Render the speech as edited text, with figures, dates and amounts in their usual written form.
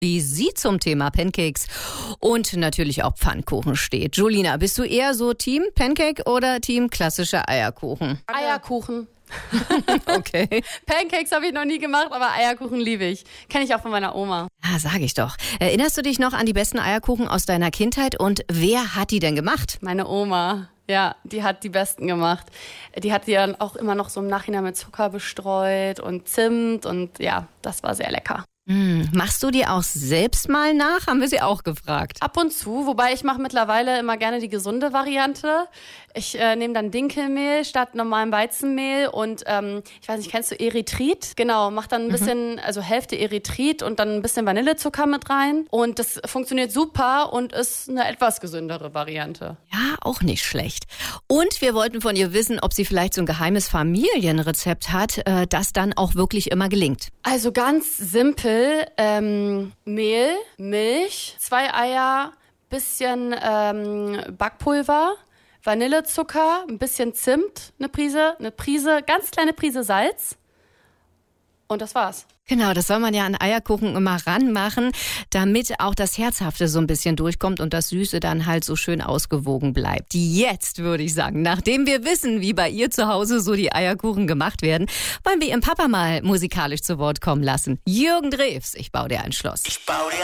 wie sie zum Thema Pancakes und natürlich auch Pfannkuchen steht. Julina, bist du eher so Team Pancake oder Team klassischer Eierkuchen? Eierkuchen. Okay. Pancakes habe ich noch nie gemacht, aber Eierkuchen liebe ich. Kenne ich auch von meiner Oma. Ah, sag ich doch. Erinnerst du dich noch an die besten Eierkuchen aus deiner Kindheit und wer hat die denn gemacht? Meine Oma, ja, die hat die besten gemacht. Die hat die dann auch immer noch so im Nachhinein mit Zucker bestreut und Zimt und ja, das war sehr lecker. Machst du die auch selbst mal nach? Haben wir sie auch gefragt. Ab und zu, wobei ich mache mittlerweile immer gerne die gesunde Variante. Ich nehme dann Dinkelmehl statt normalem Weizenmehl und ich weiß nicht, kennst du Erythrit? Genau, mach dann ein bisschen, also Hälfte Erythrit und dann ein bisschen Vanillezucker mit rein und das funktioniert super und ist eine etwas gesündere Variante. Ja, auch nicht schlecht. Und wir wollten von ihr wissen, ob sie vielleicht so ein geheimes Familienrezept hat, das dann auch wirklich immer gelingt. Also ganz simpel, Mehl, Milch, 2 Eier, bisschen Backpulver, Vanillezucker, ein bisschen Zimt, eine Prise, ganz kleine Prise Salz und das war's. Genau, das soll man ja an Eierkuchen immer ranmachen, damit auch das Herzhafte so ein bisschen durchkommt und das Süße dann halt so schön ausgewogen bleibt. Jetzt würde ich sagen, nachdem wir wissen, wie bei ihr zu Hause so die Eierkuchen gemacht werden, wollen wir ihren Papa mal musikalisch zu Wort kommen lassen. Jürgen Drews, ich baue dir ein Schloss.